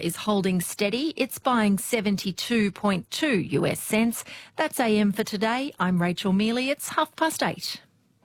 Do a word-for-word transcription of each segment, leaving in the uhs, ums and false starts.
is holding steady. It's buying seventy-two point two US cents. That's A M for today. I'm Rachel Mealy. It's half past eight.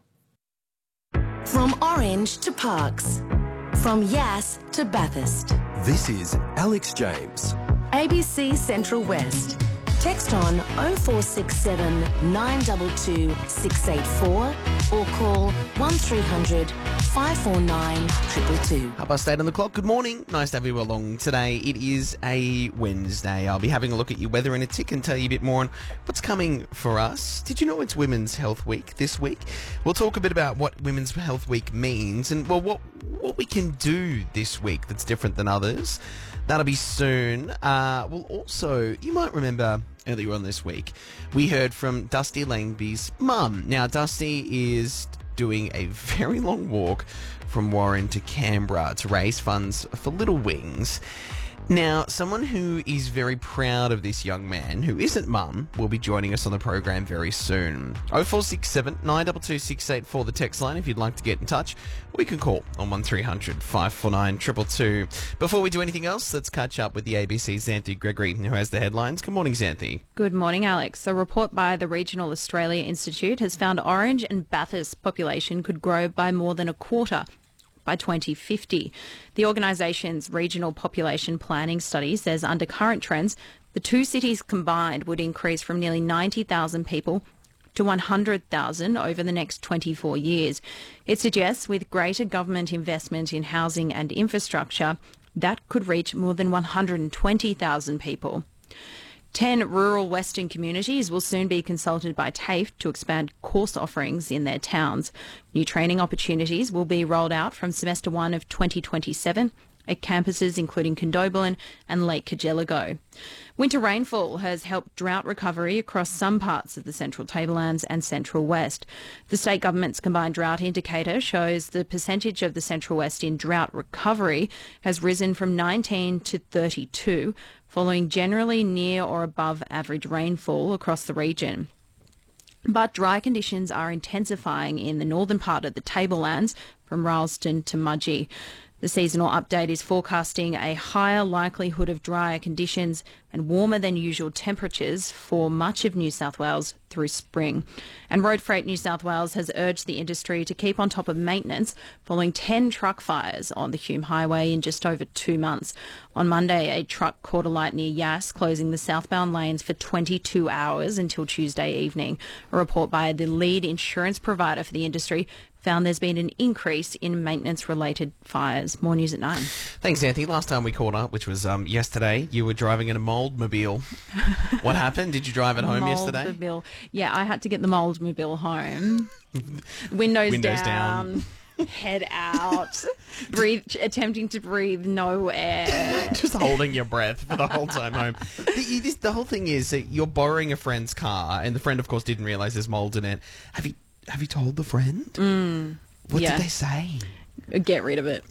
From Orange to Parkes. From Yass to Bathurst. This is Alex James. A B C Central West. Text on oh four six seven, nine two two, six eight four or call one three hundred, five four nine, two two two. Half past eight on the clock. Good morning. Nice to have you along today. It is a Wednesday. I'll be having a look at your weather in a tick and tell you a bit more on what's coming for us. Did you know it's Women's Health Week this week? We'll talk a bit about what Women's Health Week means and, well, what what we can do this week that's different than others. That'll be soon. Uh, we'll also, you might remember earlier on this week, we heard from Dusty Langby's mum. Now, Dusty is doing a very long walk from Warren to Canberra to raise funds for Little Wings. Now, someone who is very proud of this young man, who isn't mum, will be joining us on the program very soon. oh four six seven, nine two two, six eight four, the text line if you'd like to get in touch. We can call on one three hundred, five four nine, two two two. Before we do anything else, let's catch up with the A B C's Xanthi Gregory, who has the headlines. Good morning, Xanthi. Good morning, Alex. A report by the Regional Australia Institute has found Orange and Bathurst population could grow by more than a quarter by twenty fifty. The organisation's regional population planning study says under current trends, the two cities combined would increase from nearly ninety thousand people to one hundred thousand over the next twenty-four years. It suggests with greater government investment in housing and infrastructure, that could reach more than one hundred twenty thousand people. Ten rural Western communities will soon be consulted by TAFE to expand course offerings in their towns. New training opportunities will be rolled out from semester one of twenty twenty-seven at campuses including Condobolin and Lake Cargelligo. Winter rainfall has helped drought recovery across some parts of the Central Tablelands and Central West. The state government's combined drought indicator shows the percentage of the Central West in drought recovery has risen from nineteen to thirty-two, following generally near or above average rainfall across the region. But dry conditions are intensifying in the northern part of the Tablelands, from Ralston to Mudgee. The seasonal update is forecasting a higher likelihood of drier conditions and warmer than usual temperatures for much of New South Wales through spring. And Road Freight New South Wales has urged the industry to keep on top of maintenance following ten truck fires on the Hume Highway in just over two months. On Monday, a truck caught alight near Yass, closing the southbound lanes for twenty-two hours until Tuesday evening. A report by the lead insurance provider for the industry found there's been an increase in maintenance-related fires. More news at nine. Thanks, Anthony. Last time we caught up, which was um, yesterday, you were driving in a Mouldmobile. What happened? Did you drive it home yesterday? Mouldmobile. Yeah, I had to get the Mouldmobile home. Windows, Windows down. down. Head out, breathe, attempting to breathe no air. Just holding your breath for the whole time home. The, this, the whole thing is that you're borrowing a friend's car, and the friend, of course, didn't realise there's mould in it. Have you have you told the friend? Mm, what yeah. did they say? Get rid of it.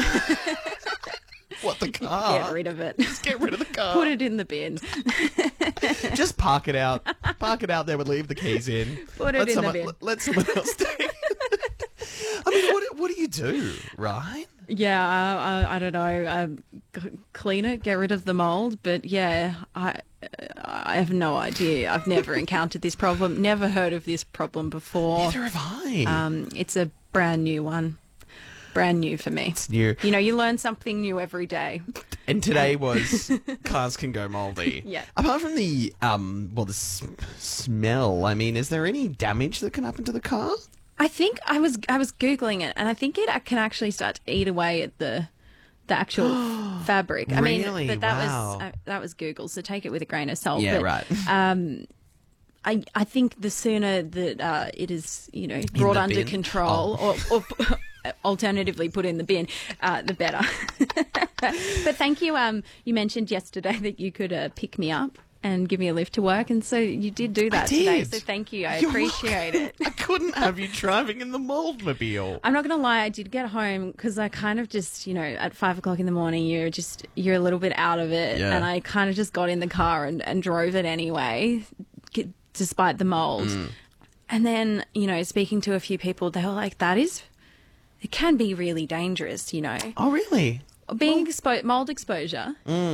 What, the car? Get rid of it. Just get rid of the car. Put it in the bin. Just park it out. Park it out there. We'll leave the keys in. Put it let in someone, the bin. Let, let someone else take it. I mean, what, what do you do, right? Yeah, uh, I, I don't know. Um, c- clean it, get rid of the mould. But yeah, I I have no idea. I've never encountered this problem. Never heard of this problem before. Neither have I. Um, it's a brand new one. Brand new for me. It's new. You know, you learn something new every day. And today was cars can go mouldy. Yeah. Apart from the um, well, the s- smell. I mean, is there any damage that can happen to the car? I think I was I was googling it, and I think it can actually start to eat away at the the actual fabric. I mean, Really? but that Wow. was uh, that was Google, so take it with a grain of salt. Yeah, but, right. Um, I I think the sooner that uh, it is, you know, brought the under bin? control, Oh. or, or alternatively put in the bin, uh, the better. But thank you. Um, you mentioned yesterday that you could uh, pick me up and give me a lift to work, and so you did do that I did. today. So thank you. I You're appreciate welcome. it. I couldn't have you driving in the Mouldmobile. I'm not going to lie, I did get home because I kind of just, you know, at five o'clock in the morning, you're just, you're a little bit out of it. Yeah. And I kind of just got in the car and, and drove it anyway, g- despite the mould. Mm. And then, you know, speaking to a few people, they were like, that is, it can be really dangerous, you know. Oh, really? Being exposed, mould exposure